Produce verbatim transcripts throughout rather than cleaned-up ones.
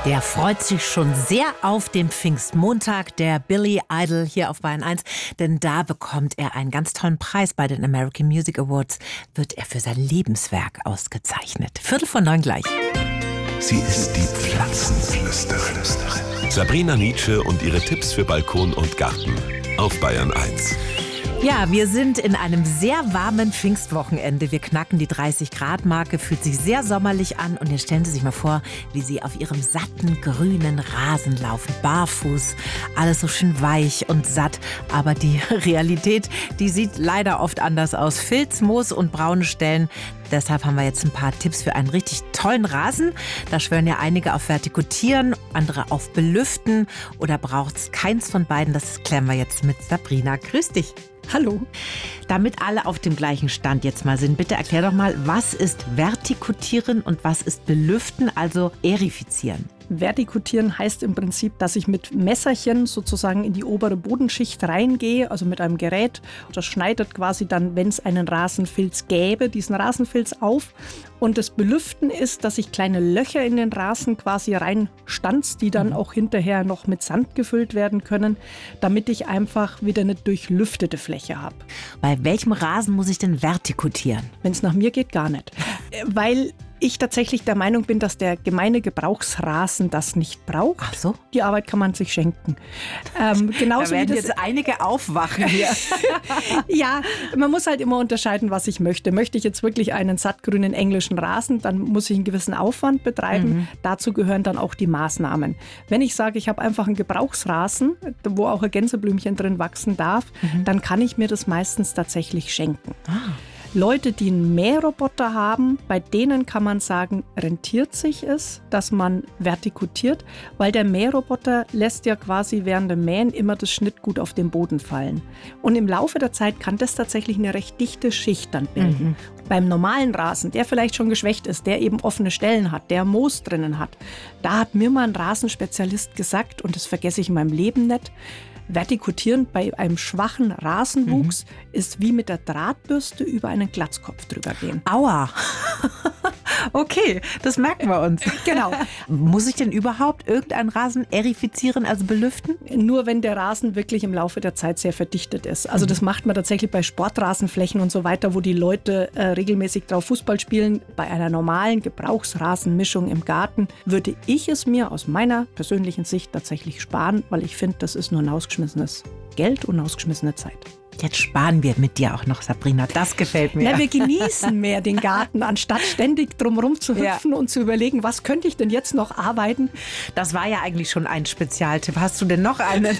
Der freut sich schon sehr auf den Pfingstmontag, der Billy Idol hier auf Bayern eins, denn da bekommt er einen ganz tollen Preis bei den American Music Awards, wird er für sein Lebenswerk ausgezeichnet. Viertel vor neun gleich. Sie ist die Pflanzenflüsterin. Sabrina Nitzsche und ihre Tipps für Balkon und Garten auf Bayern eins. Ja, wir sind in einem sehr warmen Pfingstwochenende. Wir knacken die dreißig Grad Marke, fühlt sich sehr sommerlich an. Und jetzt stellen Sie sich mal vor, wie Sie auf Ihrem satten, grünen Rasen laufen, barfuß, alles so schön weich und satt. Aber die Realität, die sieht leider oft anders aus. Filz, Moos und braune Stellen. Deshalb haben wir jetzt ein paar Tipps für einen richtig tollen Rasen. Da schwören ja einige auf Vertikutieren, andere auf Belüften. Oder braucht es keins von beiden? Das klären wir jetzt mit Sabrina. Grüß dich. Hallo. Damit alle auf dem gleichen Stand jetzt mal sind, bitte erklär doch mal, was ist Vertikutieren und was ist Belüften, also Aerifizieren? Vertikutieren heißt im Prinzip, dass ich mit Messerchen sozusagen in die obere Bodenschicht reingehe, also mit einem Gerät. Das schneidet quasi dann, wenn es einen Rasenfilz gäbe, diesen Rasenfilz auf. Und das Belüften ist, dass ich kleine Löcher in den Rasen quasi reinstanz, die dann auch hinterher noch mit Sand gefüllt werden können, damit ich einfach wieder eine durchlüftete Fläche habe. Bei welchem Rasen muss ich denn vertikutieren? Wenn es nach mir geht, gar nicht. Weil ich tatsächlich der Meinung bin, dass der gemeine Gebrauchsrasen das nicht braucht. Ach so? Die Arbeit kann man sich schenken. Ähm, genauso da werden wie das jetzt einige aufwachen hier. Ja, man muss halt immer unterscheiden, was ich möchte. Möchte ich jetzt wirklich einen sattgrünen englischen Rasen, dann muss ich einen gewissen Aufwand betreiben. Mhm. Dazu gehören dann auch die Maßnahmen. Wenn ich sage, ich habe einfach einen Gebrauchsrasen, wo auch ein Gänseblümchen drin wachsen darf, mhm. dann kann ich mir das meistens tatsächlich schenken. Ah. Leute, die einen Mähroboter haben, bei denen kann man sagen, rentiert sich es, dass man vertikutiert, weil der Mähroboter lässt ja quasi während dem Mähen immer das Schnittgut auf den Boden fallen. Und im Laufe der Zeit kann das tatsächlich eine recht dichte Schicht dann bilden. Mhm. Beim normalen Rasen, der vielleicht schon geschwächt ist, der eben offene Stellen hat, der Moos drinnen hat, da hat mir mal ein Rasenspezialist gesagt, und das vergesse ich in meinem Leben nicht, Vertikutieren bei einem schwachen Rasenwuchs mhm. ist wie mit der Drahtbürste über einen Glatzkopf drüber gehen. Aua! Okay, das merken wir uns. Genau. Muss ich denn überhaupt irgendeinen Rasen aerifizieren, also belüften? Nur wenn der Rasen wirklich im Laufe der Zeit sehr verdichtet ist. Also mhm. das macht man tatsächlich bei Sportrasenflächen und so weiter, wo die Leute äh, regelmäßig drauf Fußball spielen. Bei einer normalen Gebrauchsrasenmischung im Garten würde ich es mir aus meiner persönlichen Sicht tatsächlich sparen, weil ich finde, das ist nur ein ausgeschmissenes Geld und eine ausgeschmissene Zeit. Jetzt sparen wir mit dir auch noch, Sabrina. Das gefällt mir. Na, wir genießen mehr den Garten, anstatt ständig drumherum zu hüpfen ja. und zu überlegen, was könnte ich denn jetzt noch arbeiten? Das war ja eigentlich schon ein Spezialtipp. Hast du denn noch einen?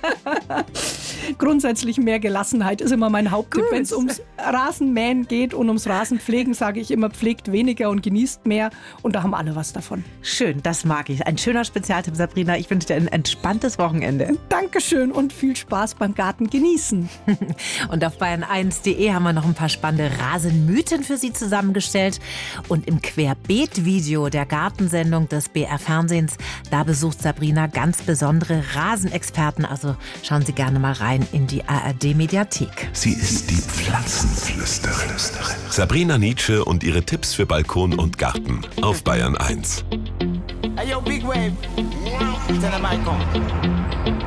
Grundsätzlich mehr Gelassenheit ist immer mein Haupttipp. Wenn es ums Rasenmähen geht und ums Rasenpflegen, sage ich immer, pflegt weniger und genießt mehr. Und da haben alle was davon. Schön, das mag ich. Ein schöner Spezialtipp, Sabrina. Ich wünsche dir ein entspanntes Wochenende. Dankeschön und viel Spaß beim Garten genießen. Und auf bayern eins punkt de haben wir noch ein paar spannende Rasenmythen für Sie zusammengestellt. Und im Querbeet-Video der Gartensendung des B R Fernsehens, da besucht Sabrina ganz besondere Rasenexperten. Also schauen Sie gerne mal rein in die A R D-Mediathek. Sie ist die Pflanzenflüsterin. Sabrina Nitzsche und ihre Tipps für Balkon und Garten auf Bayern eins. Hey yo, Big Wave. Tell them I come.